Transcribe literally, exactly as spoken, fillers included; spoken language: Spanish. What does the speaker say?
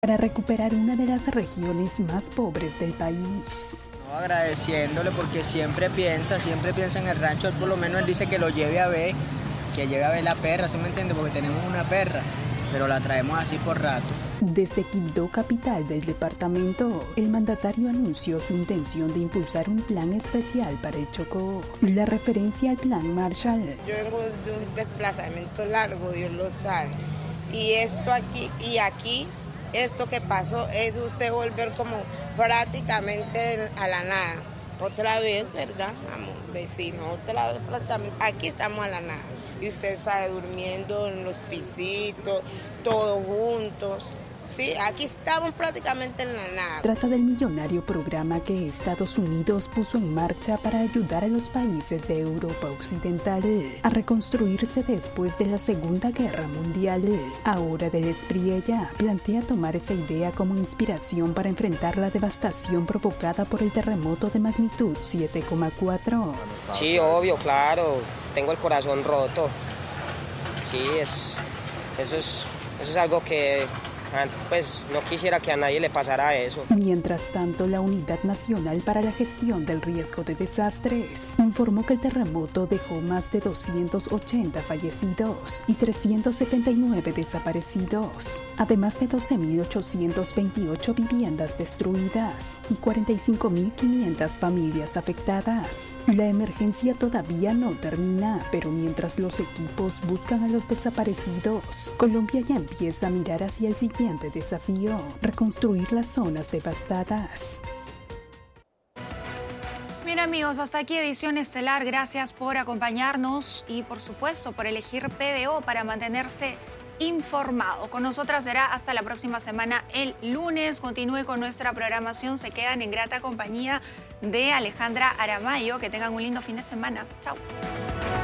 para recuperar una de las regiones más pobres del país. No, agradeciéndole porque siempre piensa, siempre piensa en el rancho. Él por lo menos él dice que lo lleve a ver, que lleve a ver la perra, ¿sí me entiende? Porque tenemos una perra, pero la traemos así por rato. Desde Quibdó, capital del departamento, el mandatario anunció su intención de impulsar un plan especial para el Chocó. La referencia al plan Marshall. Yo vengo de un desplazamiento largo, Dios lo sabe. Y esto aquí, y aquí, esto que pasó es usted volver como prácticamente a la nada. Otra vez, ¿verdad? Vamos, vecino, otra vez prácticamente. Aquí estamos a la nada. Y usted sabe, durmiendo en los pisitos, todos juntos. Sí, aquí estamos prácticamente en la nada. Trata del millonario programa que Estados Unidos puso en marcha para ayudar a los países de Europa Occidental a reconstruirse después de la Segunda Guerra Mundial. Ahora Del Espriella plantea tomar esa idea como inspiración para enfrentar la devastación provocada por el terremoto de magnitud siete coma cuatro. Sí, obvio, claro. Tengo el corazón roto. Sí, es, eso es, eso es algo que... pues no quisiera que a nadie le pasara eso. Mientras tanto, la Unidad Nacional para la Gestión del Riesgo de Desastres informó que el terremoto dejó más de doscientos ochenta fallecidos y trescientos setenta y nueve desaparecidos, además de doce mil ochocientas veintiocho viviendas destruidas y cuarenta y cinco mil quinientas familias afectadas. La emergencia todavía no termina, pero mientras los equipos buscan a los desaparecidos, Colombia ya empieza a mirar hacia el siguiente desafío: reconstruir las zonas devastadas. Bien amigos, hasta aquí Edición Estelar. Gracias por acompañarnos y por supuesto por elegir P B O para mantenerse informado. Con nosotras será hasta la próxima semana el lunes. Continúe con nuestra programación. Se quedan en grata compañía de Alejandra Aramayo. Que tengan un lindo fin de semana. Chao.